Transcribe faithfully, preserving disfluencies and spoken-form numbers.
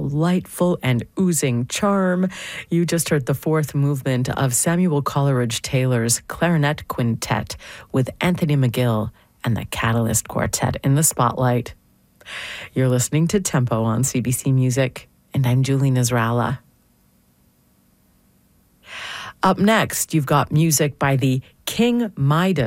delightful and oozing charm. You just heard the fourth movement of Samuel Coleridge Taylor's Clarinet Quintet with Anthony McGill and the Catalyst Quartet in the spotlight. You're listening to Tempo on C B C Music, and I'm Julie Nasrallah. Up next, you've got music by the King Midas